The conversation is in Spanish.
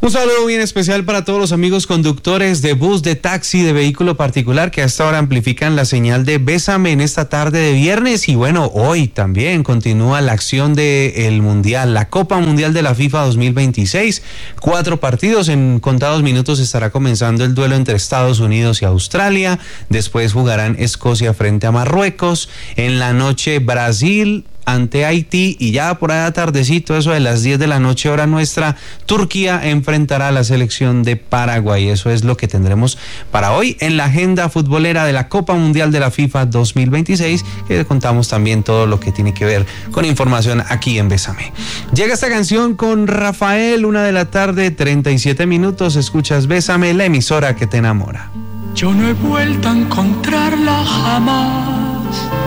Un saludo bien especial para todos los amigos conductores de bus, de taxi, de vehículo particular que hasta ahora amplifican la señal de Bésame en esta tarde de viernes. Y bueno, hoy también continúa la acción del Mundial, la Copa Mundial de la FIFA 2026. 4 partidos, en contados minutos estará comenzando el duelo entre Estados Unidos y Australia. Después jugarán Escocia frente a Marruecos. En la noche Brasil ante Haití, y ya por ahí tardecito, eso de las 10 de la noche hora nuestra, Turquía enfrentará a la selección de Paraguay. Eso es lo que tendremos para hoy en la agenda futbolera de la Copa Mundial de la FIFA 2026, que contamos también todo lo que tiene que ver con información aquí en Bésame. Llega esta canción con Rafael, 1:37 p.m, escuchas Bésame, la emisora que te enamora. Yo no he vuelto a encontrarla jamás.